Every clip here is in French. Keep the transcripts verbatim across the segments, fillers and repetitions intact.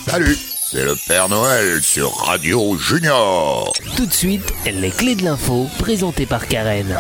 Salut, c'est le Père Noël sur Radio Junior. Tout de suite, les clés de l'info, présentées par Karen.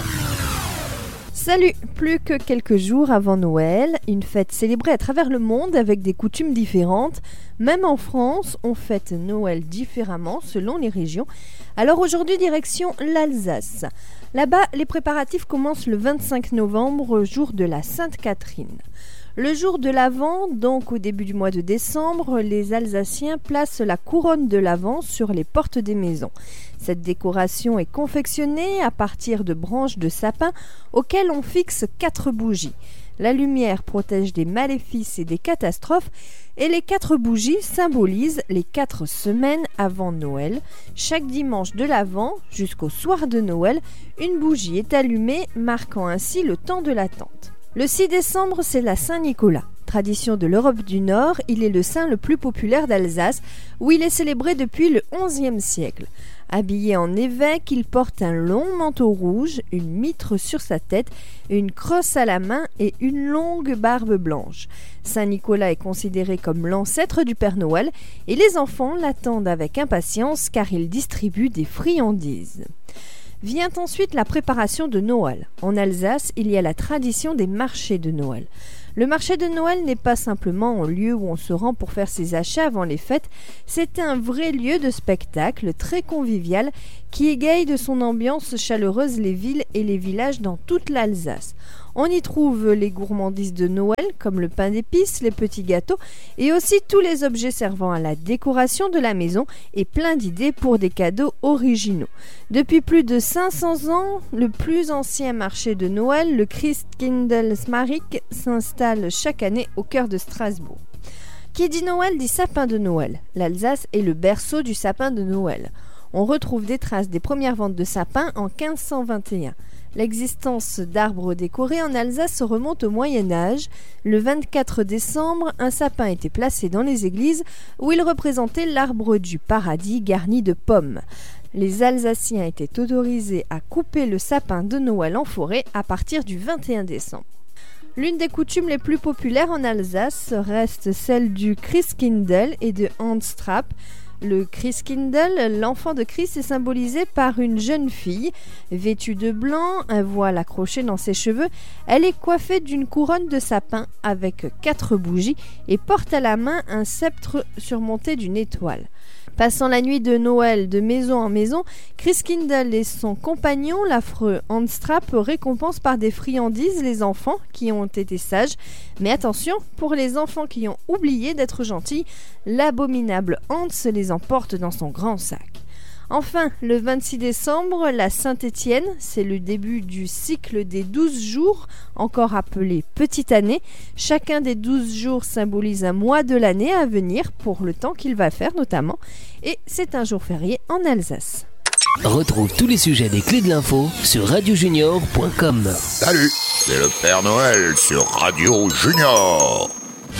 Salut! Plus que quelques jours avant Noël, une fête célébrée à travers le monde avec des coutumes différentes. Même en France, on fête Noël différemment selon les régions. Alors aujourd'hui, direction l'Alsace. Là-bas, les préparatifs commencent le vingt-cinq novembre, jour de la Sainte-Catherine. Le jour de l'Avent, donc au début du mois de décembre, les Alsaciens placent la couronne de l'Avent sur les portes des maisons. Cette décoration est confectionnée à partir de branches de sapin auxquelles on fixe quatre bougies. La lumière protège des maléfices et des catastrophes et les quatre bougies symbolisent les quatre semaines avant Noël. Chaque dimanche de l'Avent jusqu'au soir de Noël, une bougie est allumée, marquant ainsi le temps de l'attente. Le six décembre, c'est la Saint-Nicolas. Tradition de l'Europe du Nord, il est le saint le plus populaire d'Alsace, où il est célébré depuis le onzième siècle. Habillé en évêque, il porte un long manteau rouge, une mitre sur sa tête, une crosse à la main et une longue barbe blanche. Saint-Nicolas est considéré comme l'ancêtre du Père Noël et les enfants l'attendent avec impatience car il distribue des friandises. Vient ensuite la préparation de Noël. En Alsace, il y a la tradition des marchés de Noël. Le marché de Noël n'est pas simplement un lieu où on se rend pour faire ses achats avant les fêtes, c'est un vrai lieu de spectacle très convivial qui égaye de son ambiance chaleureuse les villes et les villages dans toute l'Alsace. On y trouve les gourmandises de Noël comme le pain d'épices, les petits gâteaux et aussi tous les objets servant à la décoration de la maison et plein d'idées pour des cadeaux originaux. Depuis plus de cinq cents ans, le plus ancien marché de Noël, le Christkindlesmarkt, s'installe chaque année au cœur de Strasbourg. Qui dit Noël dit sapin de Noël. L'Alsace est le berceau du sapin de Noël. On retrouve des traces des premières ventes de sapins en quinze cent vingt et un. L'existence d'arbres décorés en Alsace remonte au Moyen-Âge. Le vingt-quatre décembre, un sapin était placé dans les églises où il représentait l'arbre du paradis garni de pommes. Les Alsaciens étaient autorisés à couper le sapin de Noël en forêt à partir du vingt et un décembre. L'une des coutumes les plus populaires en Alsace reste celle du Christkindl et de Hans Trapp. Le Christkindl, l'enfant de Christ, est symbolisé par une jeune fille vêtue de blanc, un voile accroché dans ses cheveux. Elle est coiffée d'une couronne de sapin avec quatre bougies et porte à la main un sceptre surmonté d'une étoile. Passant la nuit de Noël de maison en maison, Christkindl et son compagnon, l'affreux Hans Trapp, récompensent par des friandises les enfants qui ont été sages. Mais attention, pour les enfants qui ont oublié d'être gentils, l'abominable Hans les emporte dans son grand sac. Enfin, le vingt-six décembre, la Saint-Étienne, c'est le début du cycle des douze jours, encore appelé Petite Année. Chacun des douze jours symbolise un mois de l'année à venir pour le temps qu'il va faire notamment, et c'est un jour férié en Alsace. Retrouve tous les sujets des clés de l'info sur radio junior point com. Salut, c'est le Père Noël sur Radio Junior.